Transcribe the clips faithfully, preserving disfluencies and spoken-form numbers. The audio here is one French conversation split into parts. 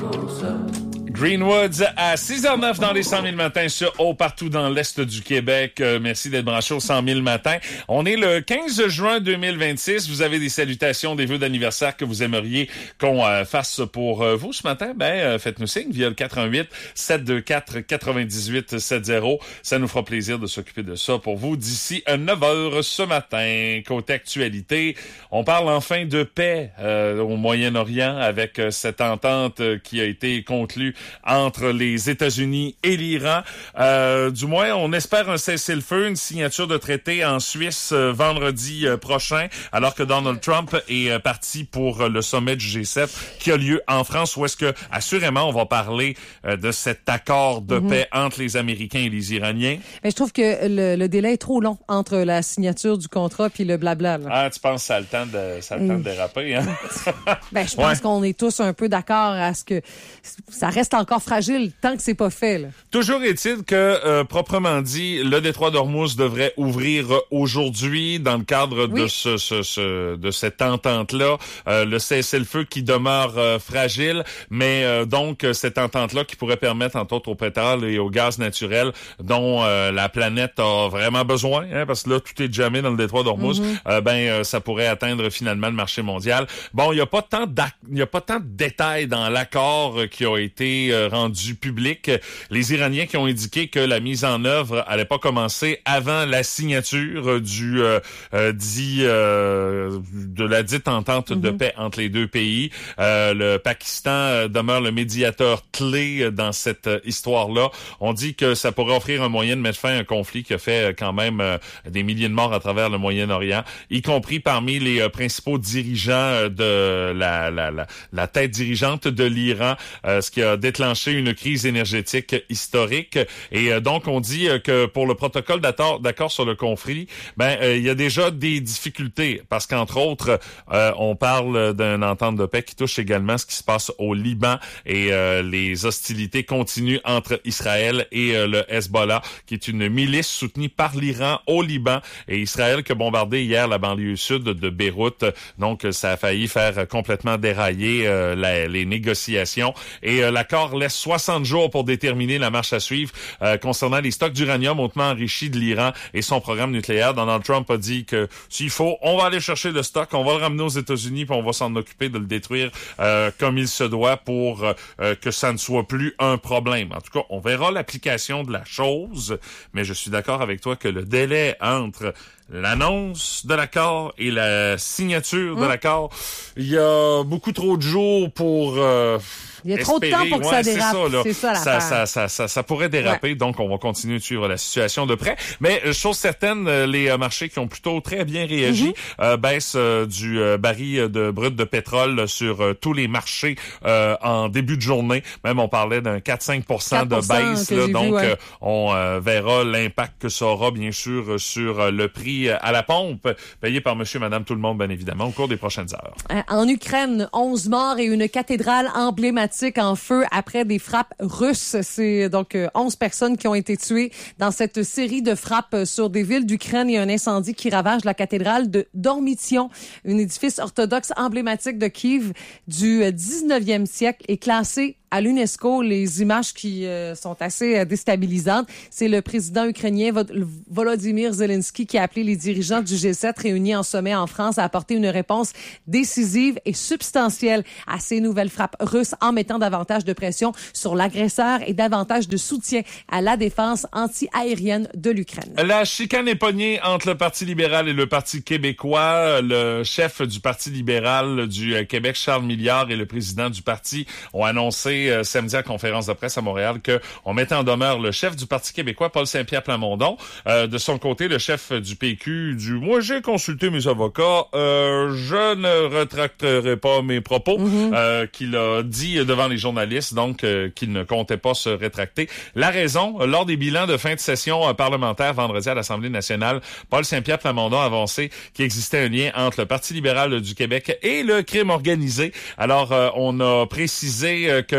Greenwoods à six heures zéro neuf dans les cent mille matins sur haut partout dans l'Est du Québec. Euh, merci d'être branché au cent mille matins. On est le quinze juin deux mille vingt-six. Vous avez des salutations, des vœux d'anniversaire que vous aimeriez qu'on euh, fasse pour euh, vous ce matin? Ben, euh, faites-nous signe via le quatre un huit, sept deux quatre, quatre-vingt-dix-huit soixante. Ça nous fera plaisir de s'occuper de ça pour vous d'ici à neuf heures ce matin. Côté actualité, on parle enfin de paix euh, au Moyen-Orient avec euh, cette entente euh, qui a été conclue entre les États-Unis et l'Iran. Euh, du moins, on espère un cessez-le-feu, une signature de traité en Suisse euh, vendredi euh, prochain, alors que Donald Trump est euh, parti pour euh, le sommet du G sept qui a lieu en France, où est-ce que, assurément, on va parler euh, de cet accord de mm-hmm. paix entre les Américains et les Iraniens. Mais je trouve que le, le délai est trop long entre la signature du contrat puis le blabla. Là. Ah, tu penses que ça a le temps de, ça a le temps de déraper, hein? Ben, je pense ouais. qu'on est tous un peu d'accord à ce que ça reste encore fragile tant que c'est pas fait. Là. Toujours est-il que, euh, proprement dit, le détroit d'Ormuz devrait ouvrir aujourd'hui dans le cadre oui. de ce, ce, ce de cette entente-là. Euh, le cessez-le-feu qui demeure euh, fragile, mais euh, donc cette entente-là qui pourrait permettre, entre autres, au pétrole et au gaz naturel dont euh, la planète a vraiment besoin, hein, parce que là, tout est jamais dans le détroit d'Ormuz, mm-hmm. euh, ben euh, ça pourrait atteindre finalement le marché mondial. Bon, il y a pas tant il y a pas tant de détails dans l'accord euh, qui a été euh, rendu public. Les Iraniens qui ont indiqué que la mise en œuvre allait pas commencer avant la signature du euh, euh, dit euh, de la dite entente mm-hmm. de paix entre les deux pays. Euh, le Pakistan euh, demeure le médiateur clé dans cette euh, histoire-là. On dit que ça pourrait offrir un moyen de mettre fin à un conflit qui a fait euh, quand même euh, des milliers de morts à travers le Moyen-Orient, y compris parmi les euh, principaux dirigeants euh, de la, la, la, la tête dirigeante de l'Iran, euh, ce qui a déclenché une crise énergétique historique. Et euh, donc, on dit euh, que pour le protocole d'accord, d'accord sur le conflit, ben euh, il y a déjà des difficultés parce qu'entre autres, euh, on parle d'une entente de paix qui touche également ce qui se passe au Liban et euh, les hostilités continuent entre Israël et euh, le Hezbollah, qui est une milice soutenue par l'Iran au Liban, et Israël qui a bombardé hier la banlieue sud de Beyrouth. Donc, ça a failli faire complètement dérailler euh, la, les négociations. Et euh, l'accord laisse soixante jours pour déterminer la marche à suivre euh, concernant les stocks d'uranium hautement enrichis de l'Iran et son programme nucléaire. Donald Trump a dit que s'il faut, on va aller chercher le stock, on va le ramener aux États-Unis, puis on va s'en occuper de le détruire euh, comme il se doit pour euh, que ça ne soit plus un problème. En tout cas, on verra l'application de la chose, mais je suis d'accord avec toi que le délai entre l'annonce de l'accord et la signature mmh. de l'accord, il y a beaucoup trop de jours pour euh, il y a espérer. trop de temps pour que ouais, ça dérape. C'est ça, là. C'est ça, ça, ça, ça, ça, ça pourrait déraper, ouais. Donc on va continuer de suivre la situation de près. Mais chose certaine, les marchés qui ont plutôt très bien réagi mm-hmm. euh, baissent euh, du euh, baril de brut de pétrole sur euh, tous les marchés euh, en début de journée. Même on parlait d'un quatre à cinq pour cent de baisse. Là, donc vu, ouais. euh, on euh, verra l'impact que ça aura bien sûr sur euh, le prix à la pompe, payé par monsieur, madame, tout le monde, bien évidemment, au cours des prochaines heures. En Ukraine, onze morts et une cathédrale emblématique en feu après des frappes russes. C'est donc onze personnes qui ont été tuées dans cette série de frappes sur des villes d'Ukraine. Il y a un incendie qui ravage la cathédrale de Dormition, un édifice orthodoxe emblématique de Kiev du dix-neuvième siècle et classé à l'UNESCO. Les images qui euh, sont assez euh, déstabilisantes. C'est le président ukrainien Volodymyr Zelensky qui a appelé les dirigeants du G sept réunis en sommet en France à apporter une réponse décisive et substantielle à ces nouvelles frappes russes en mettant davantage de pression sur l'agresseur et davantage de soutien à la défense anti-aérienne de l'Ukraine. La chicane est pognée entre le Parti libéral et le Parti québécois. Le chef du Parti libéral du Québec, Charles Milliard, et le président du parti ont annoncé Euh, samedi à la conférence de presse à Montréal qu'on mettait en demeure le chef du Parti québécois, Paul Saint-Pierre Plamondon. Euh, de son côté, le chef du P Q du « Moi, j'ai consulté mes avocats, euh, je ne rétracterai pas mes propos mm-hmm. euh, qu'il a dit devant les journalistes, donc euh, qu'il ne comptait pas se rétracter. La raison, lors des bilans de fin de session euh, parlementaire vendredi à l'Assemblée nationale, Paul Saint-Pierre Plamondon a avancé qu'il existait un lien entre le Parti libéral du Québec et le crime organisé. Alors, euh, on a précisé euh, que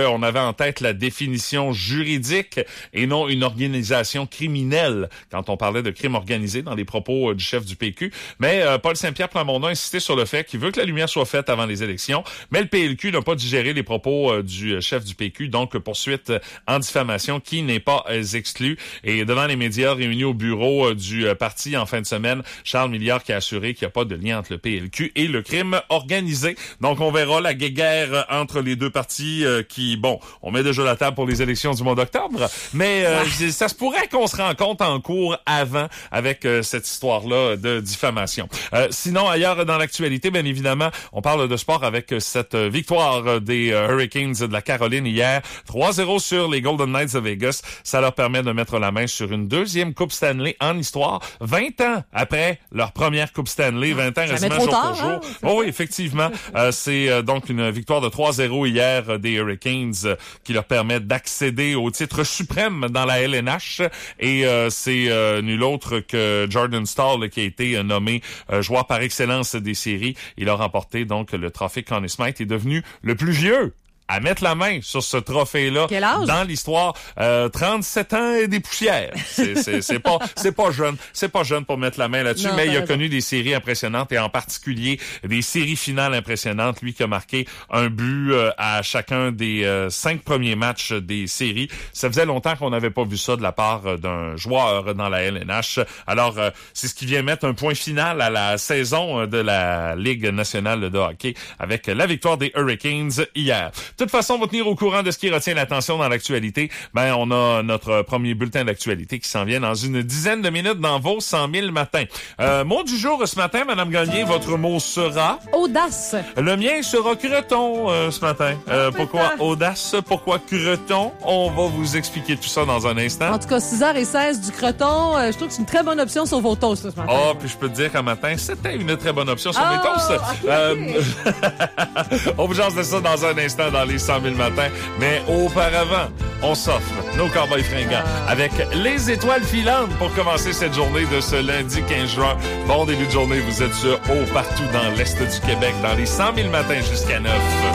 qu'on avait en tête la définition juridique et non une organisation criminelle quand on parlait de crime organisé dans les propos euh, du chef du P Q. Mais euh, Paul Saint-Pierre Plamondon a insisté sur le fait qu'il veut que la lumière soit faite avant les élections, mais le P L Q n'a pas digéré les propos euh, du chef du P Q, donc poursuite euh, en diffamation qui n'est pas euh, exclue. Et devant les médias réunis au bureau euh, du euh, parti en fin de semaine, Charles Milliard qui a assuré qu'il n'y a pas de lien entre le P L Q et le crime organisé. Donc on verra la guéguerre entre les deux partis euh, qui, bon, on met déjà la table pour les élections du mois d'octobre, mais euh, ouais. ça se pourrait qu'on se rencontre en cours avant avec euh, cette histoire-là de diffamation. Euh, sinon, ailleurs dans l'actualité, bien évidemment, on parle de sport avec cette victoire des euh, Hurricanes de la Caroline hier, trois zéro sur les Golden Knights de Vegas. Ça leur permet de mettre la main sur une deuxième Coupe Stanley en histoire, vingt ans après leur première Coupe Stanley, vingt ans quasiment jour tard, pour jour. Hein? Oh oui, effectivement, euh, c'est euh, donc une victoire de trois zéro hier euh, des Hurricanes euh, qui leur permet d'accéder au titre suprême dans la L N H et euh, c'est euh, nul autre que Jordan Staal là, qui a été euh, nommé euh, joueur par excellence des séries. Il a remporté donc le trophée Conn Smythe, est devenu le plus vieux à mettre la main sur ce trophée-là dans l'histoire. Euh, trente-sept ans et des poussières. C'est, c'est, c'est pas, c'est pas jeune. C'est pas jeune pour mettre la main là-dessus, non, mais il a raison. Connu des séries impressionnantes et en particulier des séries finales impressionnantes. Lui qui a marqué un but euh, à chacun des euh, cinq premiers matchs des séries. Ça faisait longtemps qu'on n'avait pas vu ça de la part d'un joueur dans la L N H. Alors, euh, c'est ce qui vient mettre un point final à la saison de la Ligue nationale de hockey avec la victoire des Hurricanes hier. De toute façon, on va tenir au courant de ce qui retient l'attention dans l'actualité. Ben, on a notre premier bulletin d'actualité qui s'en vient dans une dizaine de minutes dans vos cent mille matins. Euh, mot du jour ce matin, Madame Gagné, votre mot sera... Audace. Le mien sera creton euh, ce matin. Euh, pourquoi audace? Pourquoi creton? On va vous expliquer tout ça dans un instant. En tout cas, six heures seize du creton, euh, je trouve que c'est une très bonne option sur vos toasts ce matin. Ah, oh, puis je peux te dire qu'un matin, c'était une très bonne option sur oh, mes toasts. Okay, euh, okay. On vous jase de ça dans un instant dans les cent mille matins. Mais auparavant, on s'offre nos cowboys fringants ah. avec les étoiles filantes pour commencer cette journée de ce lundi quinze juin. Bon début de journée, vous êtes sur haut partout dans l'Est du Québec, dans les cent mille matins jusqu'à neuf.